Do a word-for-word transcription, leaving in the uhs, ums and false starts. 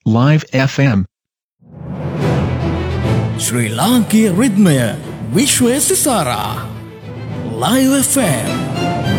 Live F M. ශ්‍රී ලාංකීය රිද්මය විශ්වය සිසාරා Live F M